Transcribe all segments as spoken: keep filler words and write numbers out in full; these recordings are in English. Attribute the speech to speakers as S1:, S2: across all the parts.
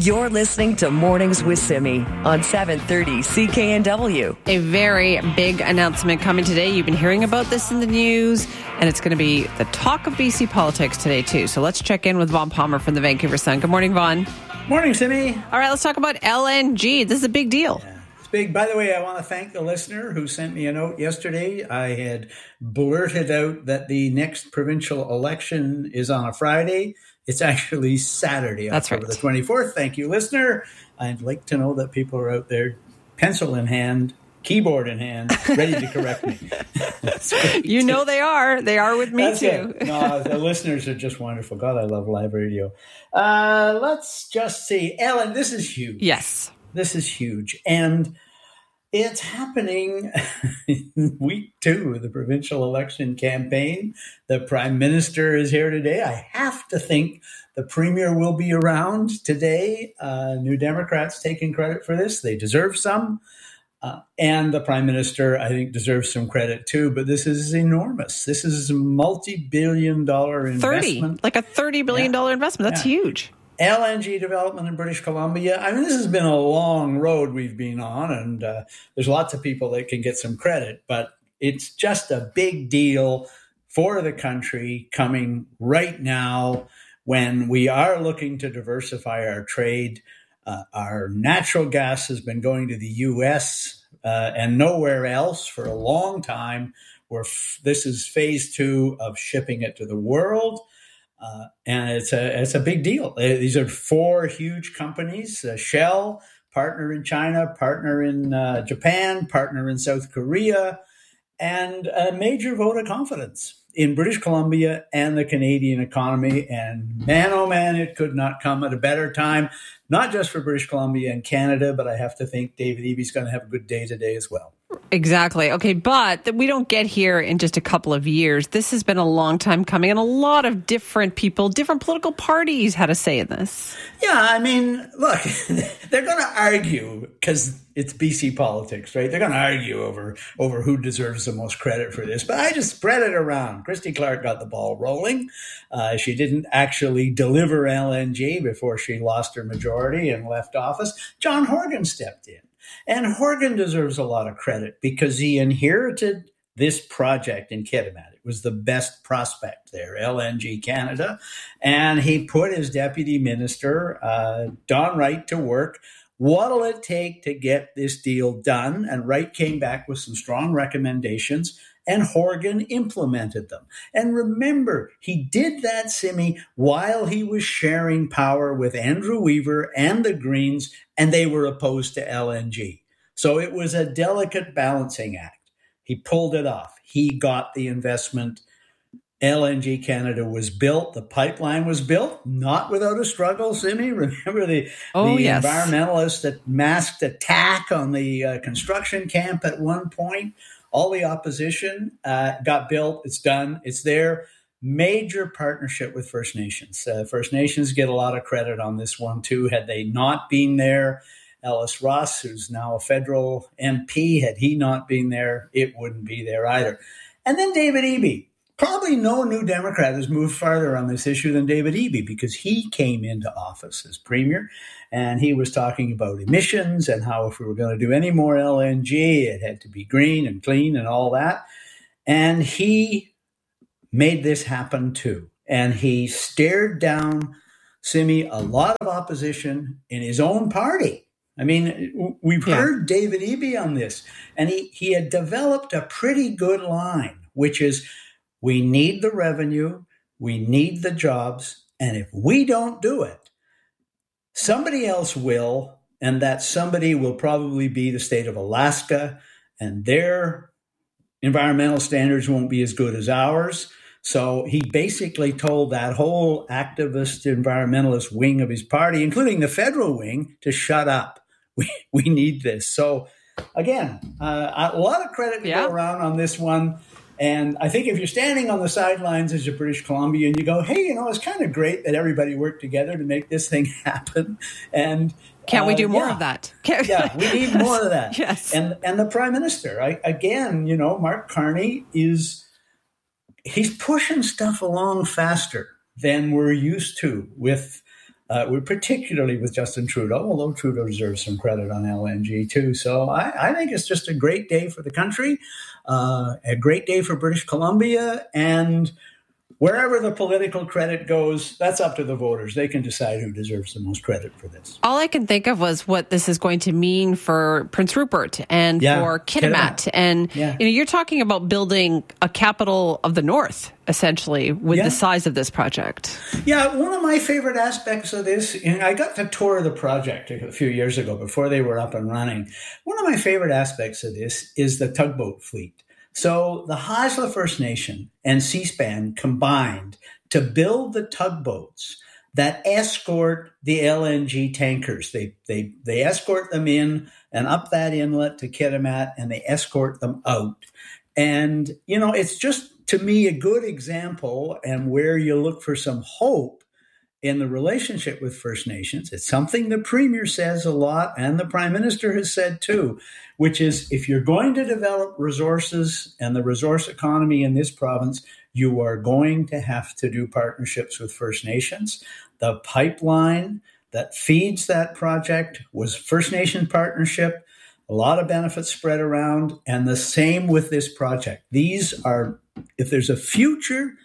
S1: You're listening to Mornings with Simi on seven thirty C K N W.
S2: A very big announcement coming today. You've been hearing about this in the news, and it's going to be the talk of B C politics today, too. So let's check in with Vaughn Palmer from the Vancouver Sun. Good morning, Vaughn.
S3: Morning, Simi.
S2: All right, let's talk about L N G. This is a big deal.
S3: Yeah, it's big. By the way, I want to thank the listener who sent me a note yesterday. I had blurted out that the next provincial election is on a Friday. It's actually Saturday,
S2: That's
S3: October
S2: right.
S3: the twenty-fourth. Thank you, listener. I'd like to know that people are out there, pencil in hand, keyboard in hand, ready to correct me.
S2: You know they are. They are with me,
S3: That's
S2: too.
S3: it. No, the listeners are just wonderful. God, I love live radio. Uh, let's just see. Ellen, this is huge.
S2: Yes.
S3: This is huge. And it's happening in week two of the provincial election campaign. The Prime Minister is here today. I have to think the Premier will be around today. Uh, New Democrats taking credit for this. They deserve some. Uh, and the Prime Minister, I think, deserves some credit too. But this is enormous. This is a multi-billion dollar investment.
S2: thirty, like a thirty billion dollars
S3: Yeah.
S2: investment. That's
S3: Yeah.
S2: huge.
S3: L N G development in British Columbia. I mean, this has been a long road we've been on, and uh, there's lots of people that can get some credit, but it's just a big deal for the country coming right now when we are looking to diversify our trade. Uh, our natural gas has been going to the U S uh, and nowhere else for a long time. We're f- this is phase two of shipping it to the world. Uh, and it's a it's a big deal. Uh, these are four huge companies: uh, Shell, partner in China, partner in uh, Japan, partner in South Korea, and a major vote of confidence in British Columbia and the Canadian economy. And man, oh man, it could not come at a better time, not just for British Columbia and Canada, but I have to think David Eby's going to have a good day today as well.
S2: Exactly. Okay, but we don't get here in just a couple of years. This has been a long time coming, and a lot of different people, different political parties had a say in this.
S3: Yeah, I mean, look, they're going to argue because it's B C politics, right? They're going to argue over over who deserves the most credit for this. But I just spread it around. Christy Clark got the ball rolling. Uh, she didn't actually deliver L N G before she lost her majority and left office. John Horgan stepped in. And Horgan deserves a lot of credit because he inherited this project in Kitimat. It was the best prospect there, L N G Canada. And he put his deputy minister, uh, Don Wright, to work. What'll it take to get this deal done? And Wright came back with some strong recommendations, and Horgan implemented them. And remember, he did that, Simi, while he was sharing power with Andrew Weaver and the Greens, and they were opposed to L N G. So it was a delicate balancing act. He pulled it off. He got the investment. L N G Canada was built. The pipeline was built, not without a struggle, Simi. Remember the,
S2: oh,
S3: the
S2: yes.
S3: environmentalists that masked attack on the uh, construction camp at one point? All the opposition uh, got built. It's done. It's there. Major partnership with First Nations. Uh, First Nations get a lot of credit on this one, too. Had they not been there, Ellis Ross, who's now a federal M P, had he not been there, it wouldn't be there either. And then David Eby. Probably no New Democrat has moved farther on this issue than David Eby because he came into office as premier and he was talking about emissions and how if we were going to do any more L N G, it had to be green and clean and all that. And he made this happen too. And he stared down, Simi, a lot of opposition in his own party. I mean, we've
S2: yeah.
S3: heard David Eby on this, and he, he had developed a pretty good line, which is, we need the revenue, we need the jobs, and if we don't do it, somebody else will, and that somebody will probably be the state of Alaska, and their environmental standards won't be as good as ours. So he basically told that whole activist environmentalist wing of his party, including the federal wing, to shut up. We we need this. So again, uh, a lot of credit to
S2: yeah.
S3: go around on this one. And I think if you're standing on the sidelines as a British Columbia and you go, hey, you know, it's kind of great that everybody worked together to make this thing happen. And
S2: can't we do
S3: uh,
S2: more
S3: yeah.
S2: of that?
S3: yeah, we need more of that.
S2: Yes.
S3: And and the Prime Minister, I, again, you know, Mark Carney is, he's pushing stuff along faster than we're used to with Uh, we particularly with Justin Trudeau, although Trudeau deserves some credit on L N G too. So I, I think it's just a great day for the country, uh, a great day for British Columbia, and wherever the political credit goes, that's up to the voters. They can decide who deserves the most credit for this.
S2: All I can think of was what this is going to mean for Prince Rupert and
S3: yeah,
S2: for Kitimat.
S3: Kitimat.
S2: And
S3: yeah.
S2: you know, you're talking about building a capital of the North, essentially, with
S3: yeah.
S2: the size of this project.
S3: Yeah, one of my favorite aspects of this, and I got to tour the project a few years ago before they were up and running. One of my favorite aspects of this is the tugboat fleet. So the Haisla First Nation and C-SPAN combined to build the tugboats that escort the L N G tankers. They they they escort them in and up that inlet to Kitimat, and they escort them out. And, you know, it's just, to me, a good example and where you look for some hope in the relationship with First Nations. It's something the Premier says a lot, and the Prime Minister has said too, which is if you're going to develop resources and the resource economy in this province, you are going to have to do partnerships with First Nations. The pipeline that feeds that project was First Nation partnership, a lot of benefits spread around, and the same with this project. These are, if there's a future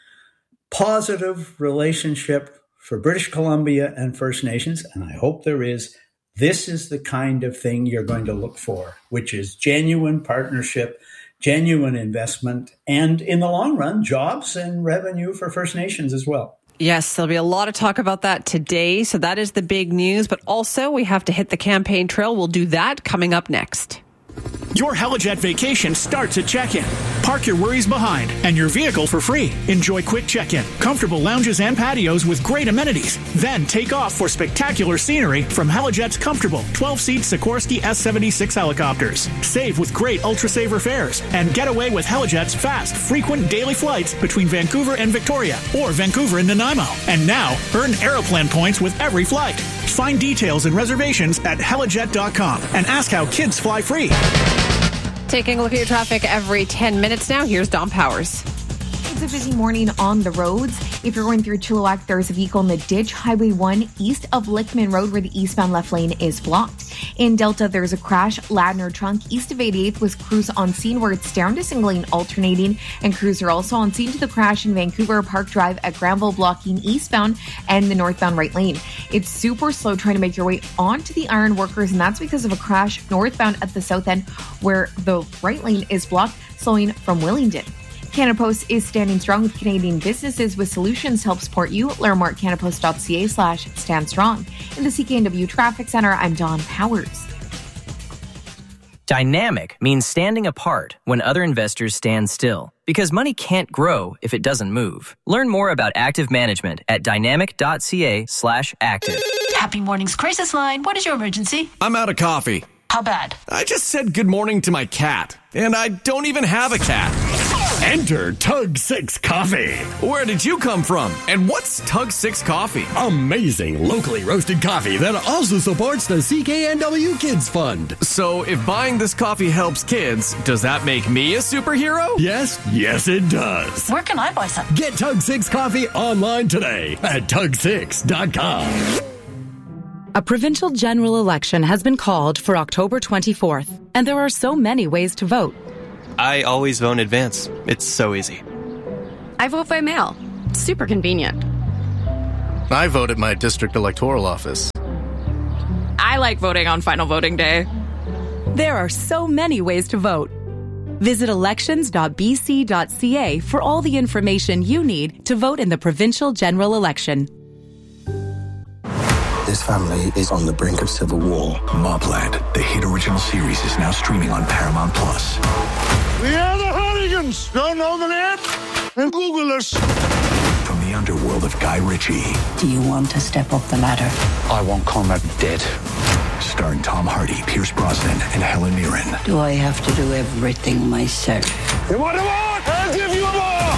S3: positive relationship for British Columbia and First Nations, and I hope there is, this is the kind of thing you're going to look for, which is genuine partnership, genuine investment, and in the long run, jobs and revenue for First Nations as well.
S2: Yes, there'll be a lot of talk about that today. So that is the big news. But also, we have to hit the campaign trail. We'll do that coming up next.
S4: Your Helijet vacation starts at check-in. Park your worries behind and your vehicle for free. Enjoy quick check-in, comfortable lounges and patios with great amenities. Then take off for spectacular scenery from Helijet's comfortable twelve-seat Sikorsky S seventy-six helicopters. Save with great Ultra-Saver fares and get away with Helijet's fast, frequent daily flights between Vancouver and Victoria or Vancouver and Nanaimo. And now, earn Aeroplan points with every flight. Find details and reservations at helijet dot com and ask how kids fly free.
S2: Taking a look at your traffic every ten minutes now. Here's Dom Powers.
S5: It's a busy morning on the roads. If you're going through Chilliwack, there's a vehicle in the ditch, Highway one, east of Lickman Road, where the eastbound left lane is blocked. In Delta, there's a crash. Ladner trunk east of eighty-eighth with crews on scene where it's down to single lane alternating. And crews are also on scene to the crash in Vancouver Park Drive at Granville, blocking eastbound and the northbound right lane. It's super slow trying to make your way onto the Iron Workers, and that's because of a crash northbound at the south end where the right lane is blocked, slowing from Willingdon. Canada Post is standing strong with Canadian businesses with solutions to help support you. Learn more at canadapost.ca slash stand strong. In the C K N W Traffic Center, I'm Dawn Powers.
S6: Dynamic means standing apart when other investors stand still, because money can't grow if it doesn't move. Learn more about active management at dynamic.ca slash active.
S7: Happy morning's crisis line. What is your emergency?
S8: I'm out of coffee.
S7: How bad?
S8: I just said good morning to my cat, and I don't even have a cat.
S9: Enter Tug six Coffee.
S8: Where did you come from? And what's Tug six Coffee?
S9: Amazing locally roasted coffee that also supports the C K N W Kids Fund.
S8: So if buying this coffee helps kids, does that make me a superhero?
S9: Yes, yes it does.
S7: Where can I buy some?
S9: Get Tug six Coffee online today at tug six dot com.
S10: A provincial general election has been called for October twenty-fourth, and there are so many ways to vote.
S11: I always vote in advance. It's so easy.
S12: I vote by mail. It's super convenient.
S13: I vote at my district electoral office.
S12: I like voting on final voting day.
S10: There are so many ways to vote. Visit elections dot b c dot c a for all the information you need to vote in the provincial general election.
S14: This family is on the brink of civil war.
S15: Mobland, the hit original series, is now streaming on Paramount Plus.
S16: We are the Hardigans. Don't know the name? And Google us.
S15: From the underworld of Guy Ritchie.
S17: Do you want to step up the ladder?
S15: I want Conrad dead. Starring Tom Hardy, Pierce Brosnan, and Helen Mirren.
S17: Do I have to do everything myself?
S16: You want more? I'll give you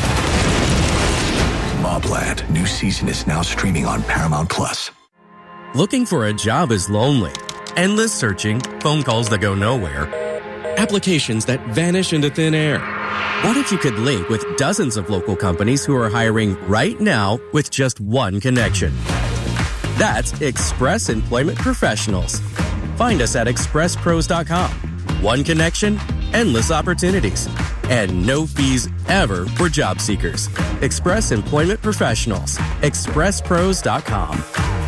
S16: more!
S15: Mobland, new season is now streaming on Paramount Plus.
S18: Looking for a job is lonely. Endless searching, phone calls that go nowhere, applications that vanish into thin air. What if you could link with dozens of local companies who are hiring right now with just one connection? That's Express Employment Professionals. Find us at express pros dot com. One connection, endless opportunities, and no fees ever for job seekers. Express Employment Professionals. express pros dot com.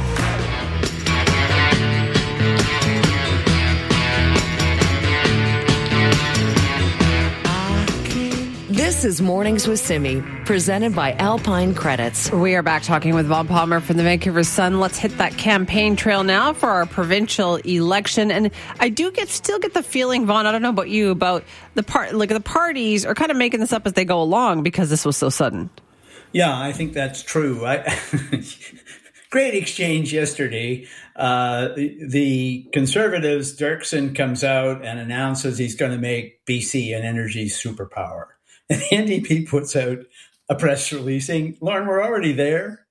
S1: This is Mornings with Simi, presented by Alpine Credits.
S2: We are back talking with Vaughn Palmer from the Vancouver Sun. Let's hit that campaign trail now for our provincial election. And I do get still get the feeling, Vaughn, I don't know about you, about the part like the parties are kind of making this up as they go along because this was so sudden.
S3: Yeah, I think that's true. I, great exchange yesterday. Uh, the, the Conservatives, Dirksen comes out and announces he's going to make B C an energy superpower. And the N D P puts out a press release saying, Lauren, we're already there.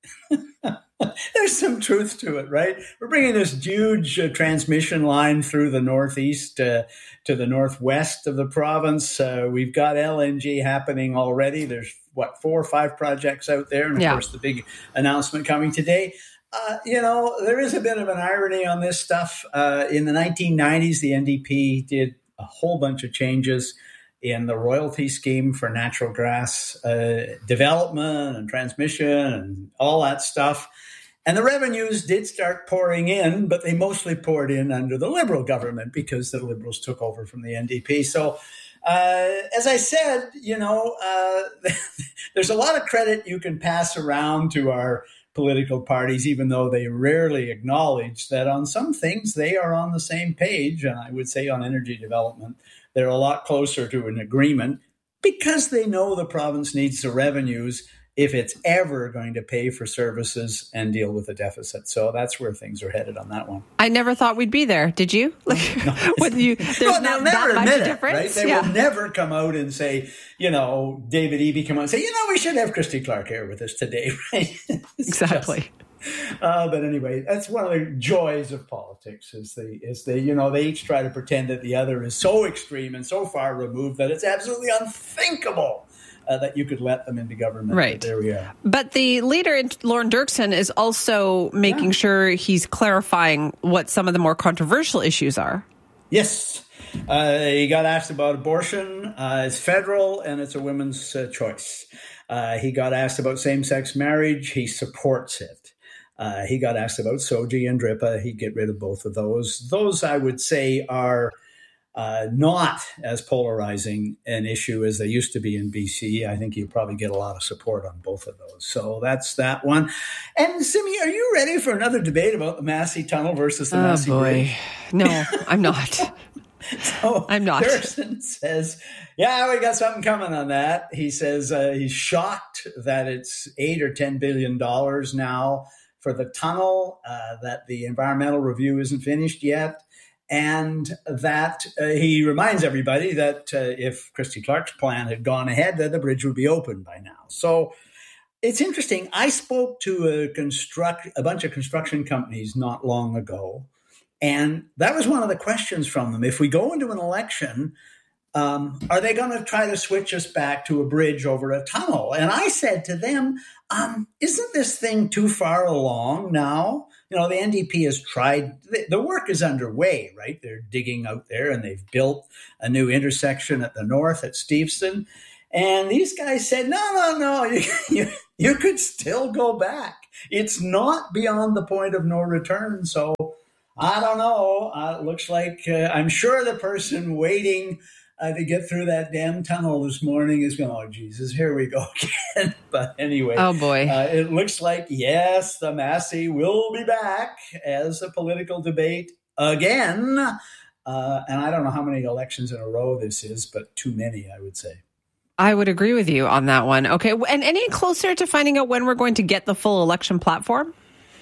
S3: There's some truth to it, right? We're bringing this huge uh, transmission line through the northeast uh, to the northwest of the province. Uh, we've got L N G happening already. There's, what, four or five projects out there. And, of
S2: yeah.
S3: course, the big announcement coming today. Uh, you know, there is a bit of an irony on this stuff. Uh, in the nineteen nineties, the N D P did a whole bunch of changes in the royalty scheme for natural gas uh, development and transmission and all that stuff. And the revenues did start pouring in, but they mostly poured in under the Liberal government because the Liberals took over from the N D P. So, uh, as I said, you know, uh, there's a lot of credit you can pass around to our political parties, even though they rarely acknowledge that on some things they are on the same page. And I would say on energy development, they're a lot closer to an agreement because they know the province needs the revenues if it's ever going to pay for services and deal with the deficit. So that's where things are headed on that one.
S2: I never thought we'd be there. Did you? Like,
S3: no,
S2: with you, there's
S3: well,
S2: not
S3: never
S2: that much
S3: it,
S2: difference.
S3: Right? They
S2: yeah.
S3: will never come out and say, you know, David Eby come out and say, you know, we should have Christy Clark here with us today, right?
S2: Exactly.
S3: Just, Uh, but anyway, that's one of the joys of politics is they, is they, you know, they each try to pretend that the other is so extreme and so far removed that it's absolutely unthinkable uh, that you could let them into government.
S2: Right.
S3: But there we are.
S2: But the leader, Lauren Dirksen, is also making yeah. sure he's clarifying what some of the more controversial issues are.
S3: Yes. Uh, he got asked about abortion. Uh, it's federal and it's a woman's uh, choice. Uh, he got asked about same-sex marriage. He supports it. Uh, he got asked about SOGI and DRIPA. He'd get rid of both of those. Those, I would say, are uh, not as polarizing an issue as they used to be in B C. I think you probably get a lot of support on both of those. So that's that one. And Simi, are you ready for another debate about the Massey Tunnel versus the
S2: oh,
S3: Massey
S2: boy.
S3: Bridge?
S2: No, I'm not.
S3: So
S2: I'm not.
S3: Dirksen says, yeah, we got something coming on that. He says uh, he's shocked that it's eight or ten billion dollars now for the tunnel, uh, that the environmental review isn't finished yet, and that uh, he reminds everybody that uh, if Christy Clark's plan had gone ahead, that the bridge would be open by now. So it's interesting. I spoke to a construct a bunch of construction companies not long ago, and that was one of the questions from them. If we go into an election, Um, are they going to try to switch us back to a bridge over a tunnel? And I said to them, um, isn't this thing too far along now? You know, the N D P has tried, the, the work is underway, right? They're digging out there and they've built a new intersection at the north at Steveston. And these guys said, no, no, no, you, you, you could still go back. It's not beyond the point of no return. So I don't know. Uh, it looks like uh, I'm sure the person waiting Uh, to get through that damn tunnel this morning is going, oh, Jesus, here we go again. But anyway,
S2: oh boy,
S3: uh, it looks like, yes, the Massey will be back as a political debate again. Uh, and I don't know how many elections in a row this is, but too many, I would say.
S2: I would agree with you on that one. Okay. And any closer to finding out when we're going to get the full election platform?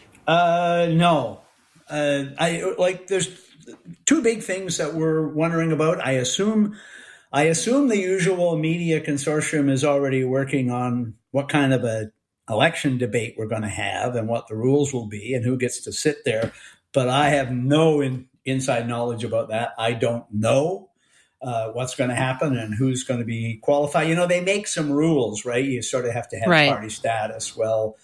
S3: Uh, no. Uh, I like there's two big things that we're wondering about. I assume, I assume the usual media consortium is already working on what kind of a election debate we're going to have and what the rules will be and who gets to sit there. But I have no in, inside knowledge about that. I don't know uh, what's going to happen and who's going to be qualified. You know, they make some rules, right? You sort of have to have
S2: right.
S3: party status. Well,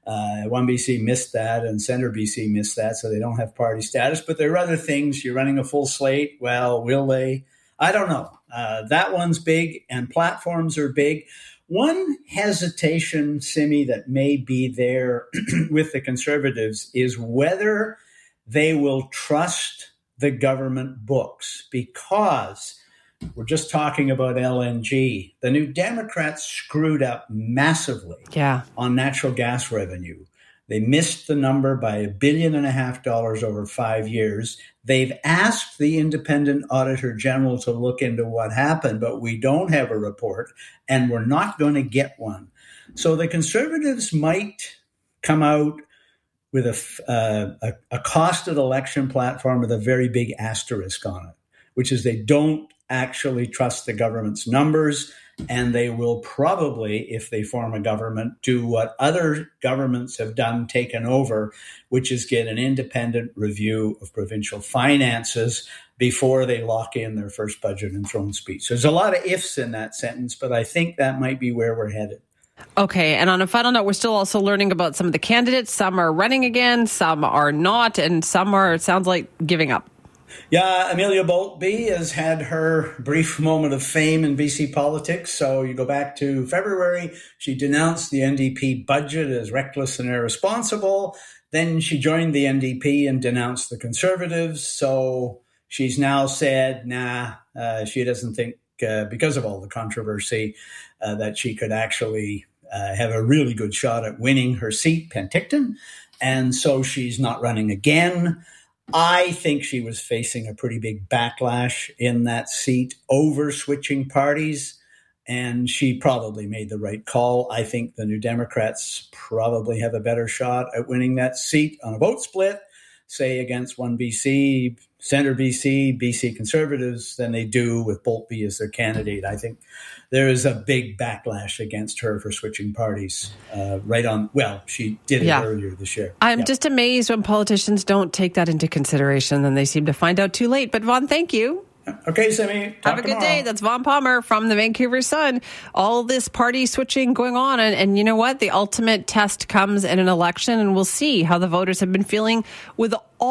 S3: Uh, one B C missed that, and Centre B C missed that, so they don't have party status. But there are other things. You're running a full slate. Well, will they? I don't know. Uh, that one's big, and platforms are big. One hesitation, Simi, that may be there with the Conservatives is whether they will trust the government books, because we're just talking about L N G. The New Democrats screwed up massively
S2: yeah.
S3: on natural gas revenue. They missed the number by a billion and a half dollars over five years. They've asked the independent auditor general to look into what happened, but we don't have a report, and we're not going to get one. So the Conservatives might come out with a, uh, a, a costed election platform with a very big asterisk on it, which is they don't actually trust the government's numbers, and they will probably, if they form a government, do what other governments have done, taken over, which is get an independent review of provincial finances before they lock in their first budget and throne speech. So there's a lot of ifs in that sentence, but I think that might be where we're headed.
S2: Okay, and on a final note, we're still also learning about some of the candidates. Some are running again, some are not, and some are, it sounds like, giving up.
S3: Yeah, Amelia Boltby has had her brief moment of fame in B C politics. So you go back to February, she denounced the N D P budget as reckless and irresponsible. Then she joined the N D P and denounced the Conservatives. So she's now said, nah, uh, she doesn't think, uh, because of all the controversy, uh, that she could actually uh, have a really good shot at winning her seat, Penticton. And so she's not running again. I think she was facing a pretty big backlash in that seat over switching parties, and she probably made the right call. I think the New Democrats probably have a better shot at winning that seat on a vote split, say against one B C, Centre B C, B C Conservatives, than they do with Boltby as their candidate. I think there is a big backlash against her for switching parties uh, right on. Well, she did it yeah. earlier this year.
S2: I'm
S3: yeah.
S2: just amazed when politicians don't take that into consideration, and they seem to find out too late. But Vaughn, thank you.
S3: Okay, Simi.
S2: Have a good
S3: tomorrow.
S2: day. That's Vaughn Palmer from the Vancouver Sun. All this party switching going on. And, and you know what? The ultimate test comes in an election, and we'll see how the voters have been feeling with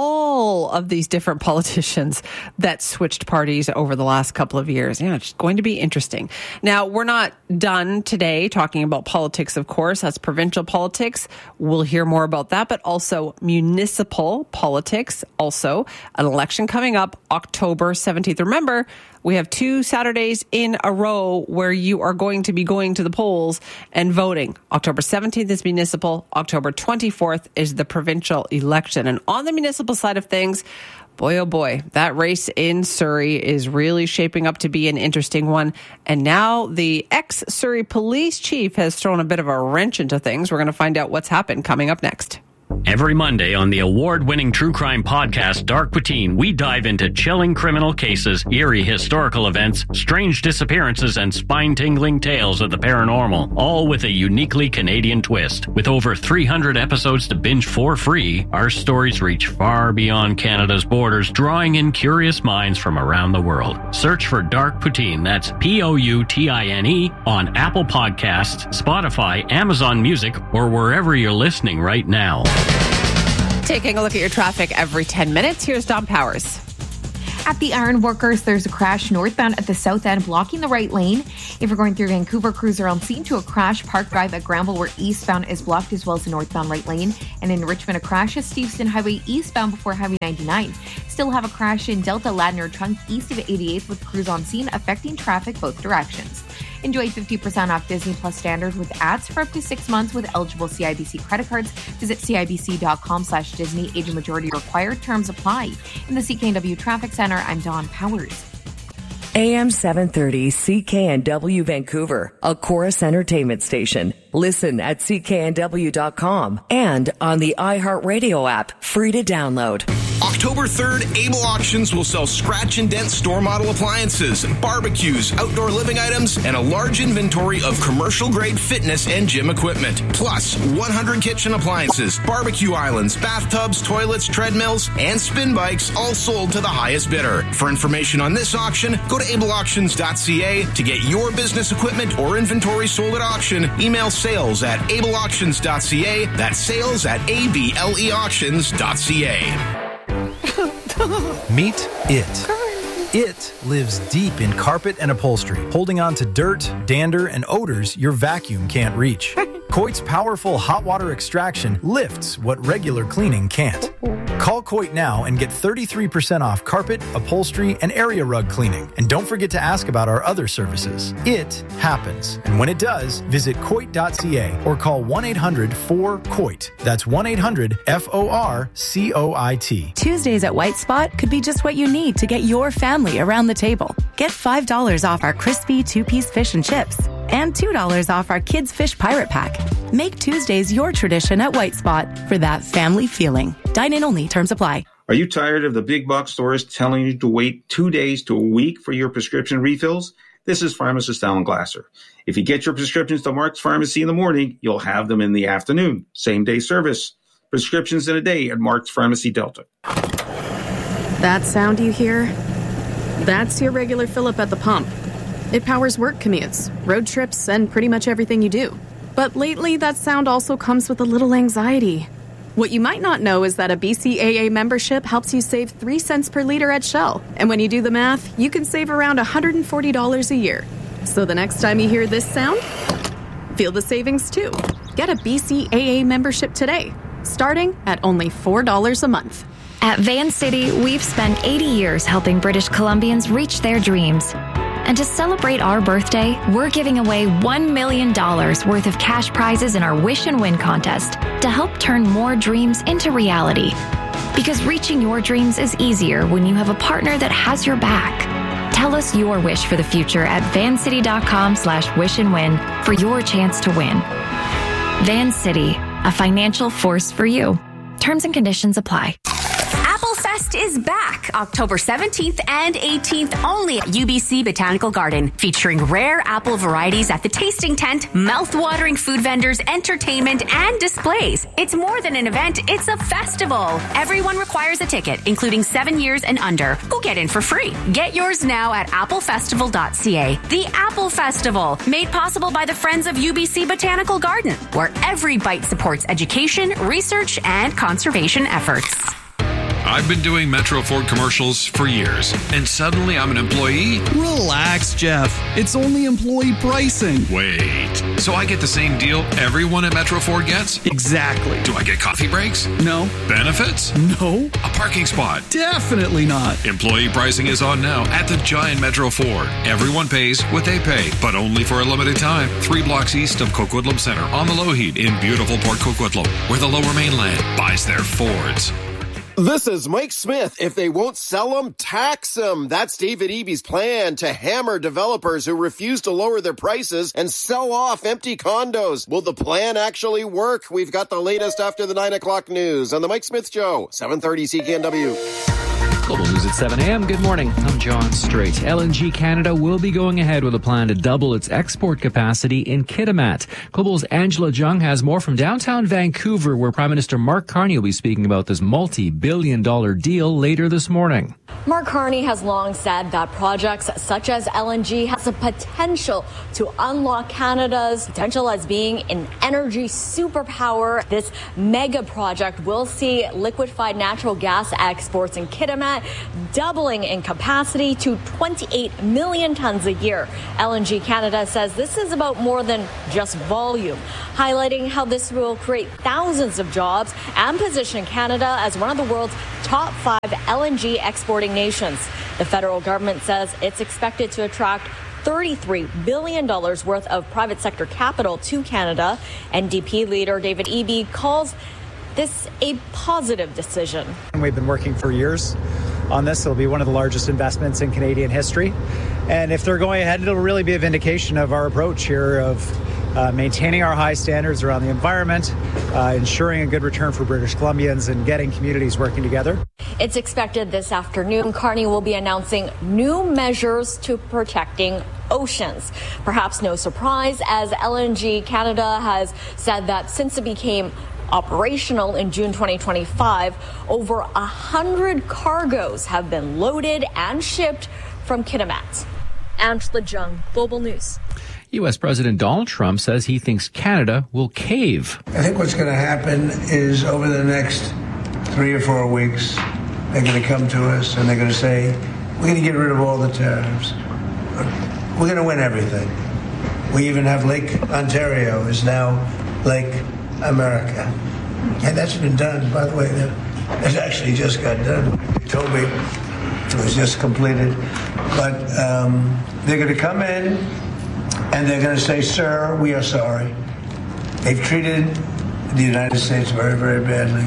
S2: all of these different politicians that switched parties over the last couple of years. Yeah, it's going to be interesting. Now, we're not done today talking about politics, of course. That's provincial politics. We'll hear more about that, but also municipal politics. Also, an election coming up October seventeenth. Remember, we have two Saturdays in a row where you are going to be going to the polls and voting. October seventeenth is municipal. October twenty-fourth is the provincial election. And on the municipal side of things, boy, oh boy, that race in Surrey is really shaping up to be an interesting one. And now the ex-Surrey police chief has thrown a bit of a wrench into things. We're going to find out what's happened coming up next.
S19: Every Monday on the award-winning true crime podcast Dark Poutine, we dive into chilling criminal cases, eerie historical events, strange disappearances, and spine-tingling tales of the paranormal, all with a uniquely Canadian twist. With over three hundred episodes to binge for free, our stories reach far beyond Canada's borders, drawing in curious minds from around the world. Search for Dark Poutine, that's P O U T I N E, on Apple Podcasts, Spotify, Amazon Music, or wherever you're listening right now.
S2: Taking a look at your traffic every ten minutes, here's Dom Powers.
S5: At the Iron Workers, there's a crash northbound at the south end, blocking the right lane. If you're going through Vancouver, crews are on scene to a crash. Park Drive at Granville, where eastbound is blocked, as well as the northbound right lane. And in Richmond, a crash at Steveston Highway eastbound before Highway ninety-nine. Still have a crash in Delta Ladner Trunk east of eighty-eighth, with crews on scene affecting traffic both directions. Enjoy fifty percent off Disney Plus Standard with ads for up to six months with eligible C I B C credit cards. Visit cibc.com slash Disney. Age and majority required. Terms apply. In the C K N W Traffic Center, I'm Dawn Powers.
S1: A M seven thirty C K N W Vancouver, a Chorus Entertainment station. Listen at C K N W dot com and on the iHeartRadio app, free to download.
S20: October third, Able Auctions will sell scratch and dent store model appliances, barbecues, outdoor living items, and a large inventory of commercial grade fitness and gym equipment. Plus, one hundred kitchen appliances, barbecue islands, bathtubs, toilets, treadmills, and spin bikes, all sold to the highest bidder. For information on this auction, go to able auctions dot c a. To get your business equipment or inventory sold at auction, email sales at able auctions dot c a. That's sales at A B L E auctions dot c a.
S21: Meet it. It lives deep in carpet and upholstery, holding on to dirt, dander, and odors your vacuum can't reach. Coit's powerful hot water extraction lifts what regular cleaning can't. Call Coit now and get thirty-three percent off carpet, upholstery, and area rug cleaning. And don't forget to ask about our other services. It happens. And when it does, visit coit dot c a or call one eight hundred four COIT. That's one eight hundred F O R C O I T.
S10: Tuesdays at White Spot could be just what you need to get your family around the table. Get five dollars off our crispy two-piece fish and chips and two dollars off our Kids Fish Pirate Pack. Make Tuesdays your tradition at White Spot for that family feeling. Dine-in only. Terms apply.
S22: Are you tired of the big box stores telling you to wait two days to a week for your prescription refills? This is pharmacist Alan Glasser. If you get your prescriptions to Mark's Pharmacy in the morning, you'll have them in the afternoon. Same-day service. Prescriptions in a day at Mark's Pharmacy Delta.
S12: That sound you hear? That's your regular fill-up at the pump. It powers work commutes, road trips, and pretty much everything you do. But lately, that sound also comes with a little anxiety. What you might not know is that a B C A A membership helps you save three cents per liter at Shell. And when you do the math, you can save around one hundred forty dollars a year. So the next time you hear this sound, feel the savings too. Get a B C A A membership today, starting at only four dollars a month.
S23: At Van City, we've spent eighty years helping British Columbians reach their dreams. And to celebrate our birthday, we're giving away one million dollars worth of cash prizes in our Wish and Win contest to help turn more dreams into reality. Because reaching your dreams is easier when you have a partner that has your back. Tell us your wish for the future at vancity.com slash wish and win for your chance to win. Van City, a financial force for you. Terms and conditions apply.
S24: Fest is back October seventeenth and eighteenth only at U B C Botanical Garden, featuring rare apple varieties at the tasting tent, mouth-watering food vendors, entertainment, and displays. It's more than an event, it's a festival. Everyone requires a ticket, including seven years and under. Go get in for free. Get yours now at apple festival dot c a. The Apple Festival, made possible by the Friends of U B C Botanical Garden, where every bite supports education, research, and conservation efforts.
S25: I've been doing Metro Ford commercials for years, and suddenly I'm an employee?
S26: Relax, Jeff. It's only employee pricing.
S25: Wait, so I get the same deal everyone at Metro Ford gets?
S26: Exactly.
S25: Do I get coffee breaks?
S26: No.
S25: Benefits?
S26: No.
S25: A parking spot?
S26: Definitely not.
S25: Employee pricing is on now at the Giant Metro Ford. Everyone pays what they pay, but only for a limited time. Three blocks east of Coquitlam Center on the Lougheed in beautiful Port Coquitlam, where the Lower Mainland buys their Fords.
S27: This is Mike Smith. If they won't sell them, tax them. That's David Eby's plan to hammer developers who refuse to lower their prices and sell off empty condos. Will the plan actually work? We've got the latest after the nine o'clock news on the Mike Smith Show, seven thirty C K N W.
S28: Global News at seven a.m. Good morning. I'm John Strait. L N G Canada will be going ahead with a plan to double its export capacity in Kitimat. Global's Angela Jung has more from downtown Vancouver, where Prime Minister Mark Carney will be speaking about this multi-billion dollar deal later this morning.
S29: Mark Carney has long said that projects such as L N G has the potential to unlock Canada's potential as being an energy superpower. This mega project will see liquefied natural gas exports in Kitimat doubling in capacity to twenty-eight million tons a year. L N G Canada says this is about more than just volume, highlighting how this will create thousands of jobs and position Canada as one of the world's top five L N G exporting nations. The federal government says it's expected to attract thirty-three billion dollars worth of private sector capital to Canada. N D P leader David Eby calls this a positive decision.
S30: We've been working for years on this. It'll be one of the largest investments in Canadian history. And if they're going ahead, it'll really be a vindication of our approach here of uh, maintaining our high standards around the environment, uh, ensuring a good return for British Columbians, and getting communities working together.
S29: It's expected this afternoon Carney will be announcing new measures to protecting oceans. Perhaps no surprise, as L N G Canada has said that since it became operational in June twenty twenty-five, over a hundred cargoes have been loaded and shipped from Kitimat. Angela Jung, Global News.
S28: U S. President Donald Trump says he thinks Canada will cave.
S4: I think what's going to happen is over the next three or four weeks, they're going to come to us and they're going to say, we're going to get rid of all the tariffs. We're going to win everything. We even have Lake Ontario is now Lake America. And that's been done, by the way. That actually just got done. They told me it was just completed. But um, they're going to come in and they're going to say, sir, we are sorry. They've treated the United States very, very badly.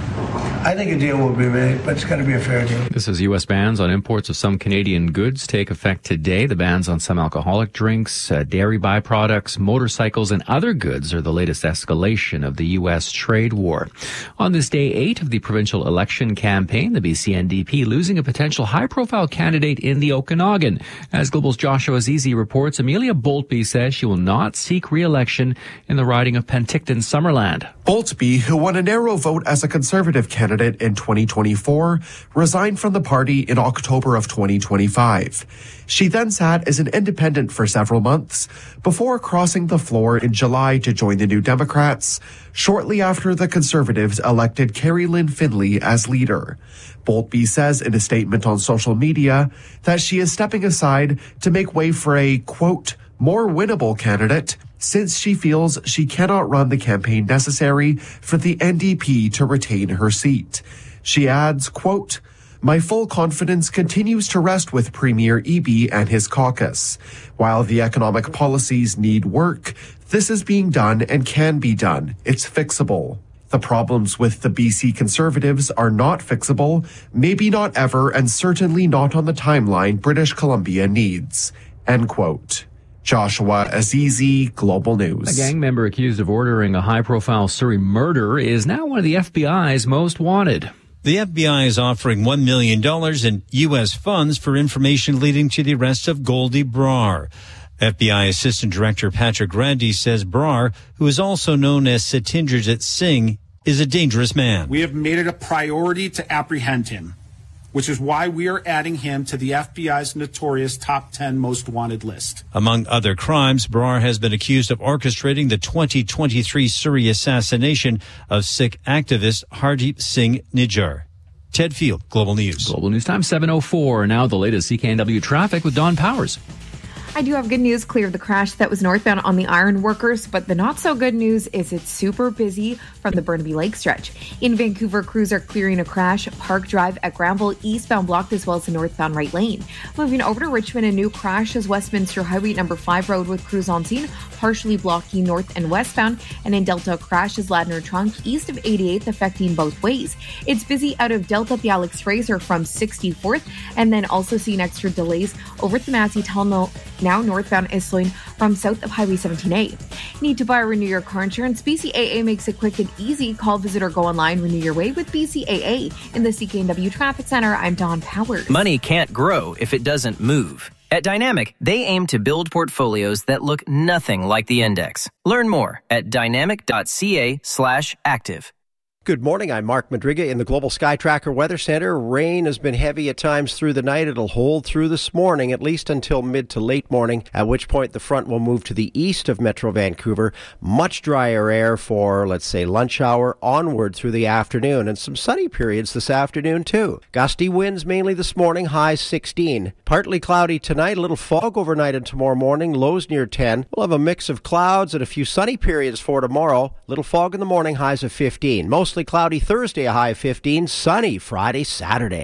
S4: I think a deal will be made, but it's got to be a fair deal.
S28: This is U S bans on imports of some Canadian goods take effect today. The bans on some alcoholic drinks, uh, dairy byproducts, motorcycles, and other goods are the latest escalation of the U S trade war. On this day eight of the provincial election campaign, the B C N D P losing a potential high-profile candidate in the Okanagan. As Global's Joshua Zizi reports, Amelia Boltby says she will not seek re-election in the riding of Penticton-Summerland.
S6: Boltby, who won a narrow vote as a Conservative candidate in twenty twenty-four, resigned from the party in October of twenty twenty-five. She then sat as an independent for several months before crossing the floor in July to join the New Democrats, shortly after the Conservatives elected Carrie Lynn Finley as leader. Boltby says in a statement on social media that she is stepping aside to make way for a, quote, more winnable candidate, since she feels she cannot run the campaign necessary for the N D P to retain her seat. She adds, quote, my full confidence continues to rest with Premier Eby and his caucus. While the economic policies need work, this is being done and can be done. It's fixable. The problems with the B C Conservatives are not fixable, maybe not ever, and certainly not on the timeline British Columbia needs. End quote. Joshua Azizi, Global News.
S28: A gang member accused of ordering a high-profile Surrey murder is now one of the F B I's most wanted.
S7: The F B I is offering one million dollars in U S funds for information leading to the arrest of Goldie Brar. F B I Assistant Director Patrick Randy says Brar, who is also known as Satindrajit Singh, is a dangerous man.
S8: We have made it a priority to apprehend him, which is why we are adding him to the F B I's notorious top ten most wanted list.
S7: Among other crimes, Brar has been accused of orchestrating the twenty twenty-three Surrey assassination of Sikh activist Hardeep Singh Nijjar. Ted Field, Global News.
S28: Global News Time, seven oh four. Now the latest C K N W traffic with Don Powers.
S5: I do have good news, clear of the crash that was northbound on the Iron Workers, but the not so good news is it's super busy from the Burnaby Lake stretch. In Vancouver, crews are clearing a crash, Park Drive at Granville eastbound blocked as well as the northbound right lane. Moving over to Richmond, a new crash is Westminster Highway number five road with crews on scene, partially blocking north and westbound, and in Delta, a crash is Ladner Trunk east of eighty-eighth affecting both ways. It's busy out of Delta at the Alex Fraser from sixty-fourth, and then also seeing extra delays over at the Massey Tunnel. Now northbound is slowing from south of Highway seventeen A. Need to buy or renew your car insurance? B C A A makes it quick and easy. Call, visit, or go online. Renew your way with B C A A. In the C K N W Traffic Center, I'm Dawn Powers.
S9: Money can't grow if it doesn't move. At Dynamic, they aim to build portfolios that look nothing like the index. Learn more at dynamic.ca slash active.
S11: Good morning. I'm Mark Madriga in the Global Sky Tracker Weather Center. Rain has been heavy at times through the night. It'll hold through this morning, at least until mid to late morning, at which point the front will move to the east of Metro Vancouver. Much drier air for, let's say, lunch hour onward through the afternoon, and some sunny periods this afternoon, too. Gusty winds mainly this morning, highs sixteen. Partly cloudy tonight, a little fog overnight and tomorrow morning, lows near ten. We'll have a mix of clouds and a few sunny periods for tomorrow. Little fog in the morning, highs of fifteen. Most Mostly cloudy Thursday, a high of fifteen. Sunny Friday, Saturday.